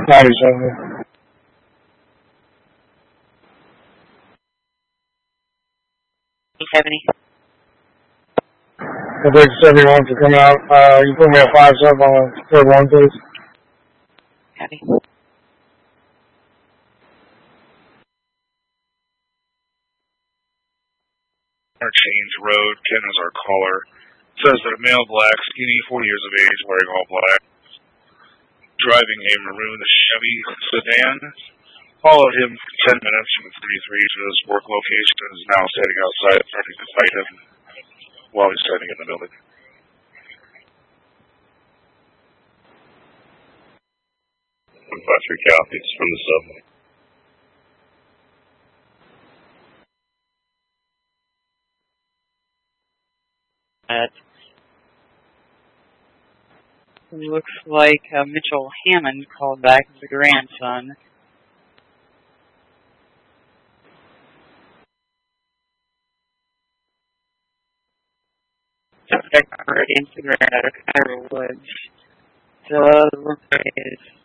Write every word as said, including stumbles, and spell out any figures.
ninety-seven. You have any? I'll take seventy-one for coming out. Uh, you put me at five sub on the third one, please. Copy. Interchange Road, Ken is our caller. Says that a male, black, skinny, forty years of age, wearing all black, driving a maroon Chevy sedan, followed him for ten minutes from thirty-three to his work location and is now standing outside trying to fight him while he's standing in the building. one five three copies from the subway. That looks like uh, Mitchell Hammond called back as the grandson. Check our Instagram at Cairo Woods. So, uh, the look is